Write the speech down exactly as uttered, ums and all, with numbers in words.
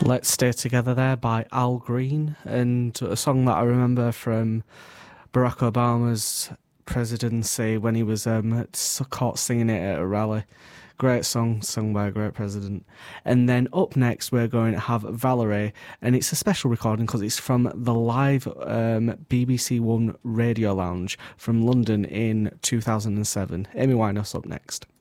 Let's Stay Together there by Al Green, and a song that I remember from Barack Obama's presidency when he was um, caught singing it at a rally. Great song, sung by a great president. And then up next, we're going to have Valerie, and it's a special recording because it's from the live um, B B C One Radio Lounge from London in two thousand seven. Amy Winehouse up next.